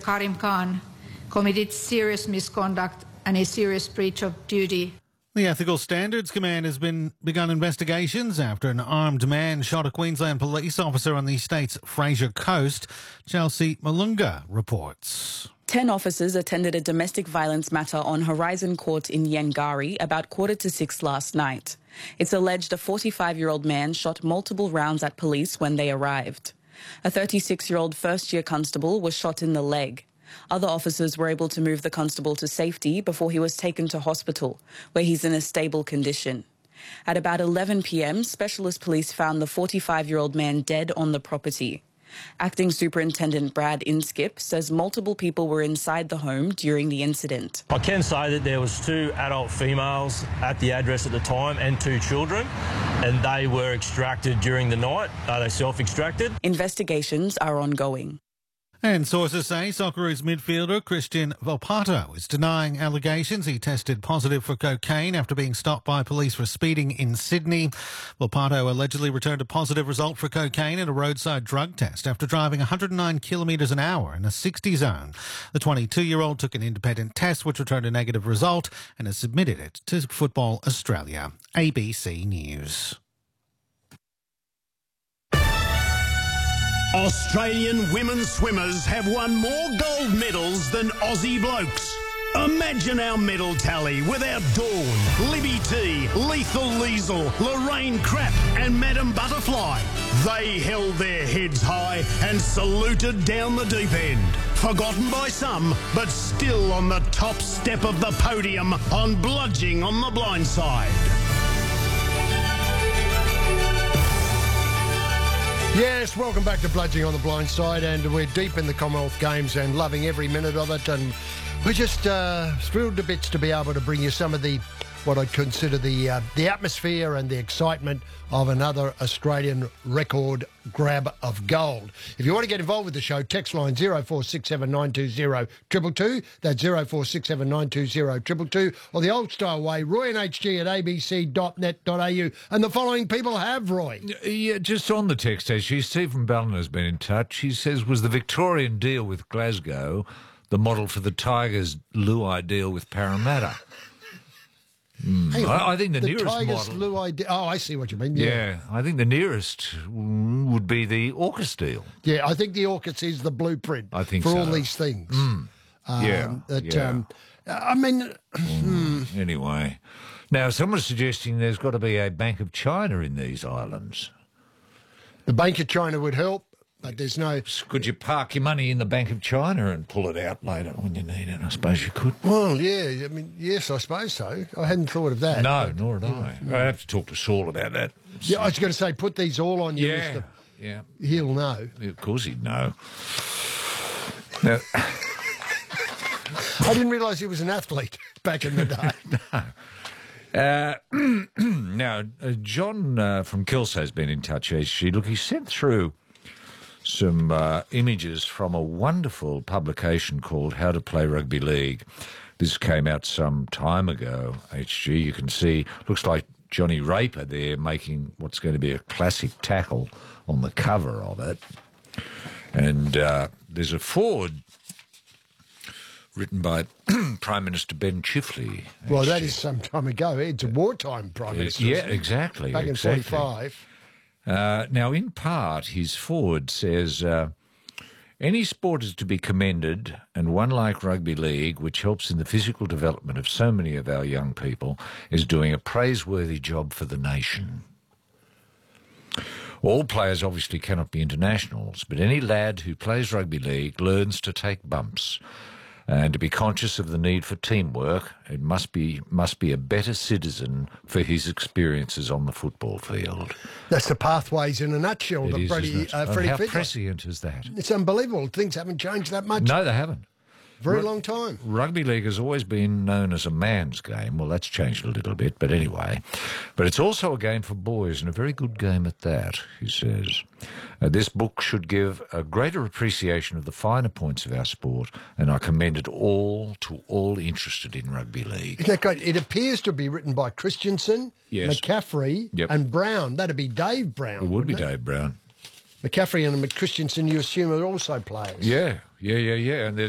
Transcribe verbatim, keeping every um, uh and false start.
Karim Khan committed serious misconduct and a serious breach of duty. The Ethical Standards Command has been begun investigations after an armed man shot a Queensland police officer on the state's Fraser Coast. Chelsea Malunga reports. Ten officers attended a domestic violence matter on Horizon Court in Yangari about quarter to six last night. It's alleged a forty-five-year-old man shot multiple rounds at police when they arrived. A thirty-six-year-old first-year constable was shot in the leg. Other officers were able to move the constable to safety before he was taken to hospital, where he's in a stable condition. At about eleven p m, Specialist Police found the forty-five-year-old man dead on the property. Acting Superintendent Brad Inskip says multiple people were inside the home during the incident. I can say that there was two adult females at the address at the time and two children, and they were extracted during the night. Uh, they self-extracted. Investigations are ongoing. And sources say Socceroos midfielder Christian Volpato is denying allegations he tested positive for cocaine after being stopped by police for speeding in Sydney. Volpato allegedly returned a positive result for cocaine in a roadside drug test after driving one hundred nine kilometres an hour in a sixty zone. The twenty-two-year-old took an independent test which returned a negative result and has submitted it to Football Australia. A B C News. Australian women swimmers have won more gold medals than Aussie blokes. Imagine our medal tally without Dawn, Libby T, Lethal Liesel, Lorraine Crapp and Madam Butterfly. They held their heads high and saluted down the deep end. Forgotten by some, but still on the top step of the podium on Bludging on the Blind Side. Yes, welcome back to Bludging on the Blind Side, and we're deep in the Commonwealth Games and loving every minute of it, and we're just uh, thrilled to bits to be able to bring you some of the, what I'd consider the uh, the atmosphere and the excitement of another Australian record grab of gold. If you want to get involved with the show, text line zero four six seven nine two zero two two two, that's zero four six seven nine two zero two two two, or the old style way, roy and h g at a b c dot net dot a u. And the following people have, Roy. Yeah, just on the text, actually, Stephen Ballon has been in touch. He says, was the Victorian deal with Glasgow the model for the Tigers' Luai deal with Parramatta? Mm. I, I think the, the nearest Tigers model... Luai, oh, I see what you mean. Yeah. yeah, I think the nearest would be the AUKUS deal. Yeah, I think the AUKUS is the blueprint I think for so. all these things. Mm. Um, yeah, that, yeah. Um, I mean... Mm. Anyway. Now, someone's suggesting there's got to be a Bank of China in these islands. The Bank of China would help, but there's no... Could you park your money in the Bank of China and pull it out later when you need it? I suppose you could. Well, yeah, I mean, yes, I suppose so. I hadn't thought of that. No, but, nor had I. I have to talk to Saul about that. Yeah, I was going to say, put these all on your yeah, list. Of, yeah. He'll know. Yeah, of course he'd know. Now, I didn't realise he was an athlete back in the day. no. Uh, now, uh, John uh, from Kelso has been in touch. She, look, he sent through some uh, images from a wonderful publication called How to Play Rugby League. This came out some time ago, H G. You can see, looks like Johnny Raper there making what's going to be a classic tackle on the cover of it. And uh, there's a forward written by Prime Minister Ben Chifley. Well, that is some time ago. It's a wartime Prime Minister. Yeah, exactly. Back exactly. in forty-five. Uh, now, in part, his forward says, uh, any sport is to be commended, and one like rugby league, which helps in the physical development of so many of our young people, is doing a praiseworthy job for the nation. All players obviously cannot be internationals, but any lad who plays rugby league learns to take bumps and to be conscious of the need for teamwork. It must be must be a better citizen for his experiences on the football field. That's the pathways in a nutshell. It the is, Freddie, isn't it? uh, Oh, Freddie how Fittler. prescient is that? It's unbelievable. Things haven't changed that much. No, they haven't. Very Ru- long time. Rugby league has always been known as a man's game. Well, that's changed a little bit, but anyway. But it's also a game for boys, and a very good game at that, he says. Uh, this book should give a greater appreciation of the finer points of our sport, and I commend it all to all interested in rugby league. Isn't that great? It appears to be written by Christensen, Yes. McCaffrey, Yep. and Brown. That'd be Dave Brown. It would be wouldn't Dave Brown. McCaffrey and Christensen, you assume, are also players. Yeah, yeah, yeah, yeah. And there's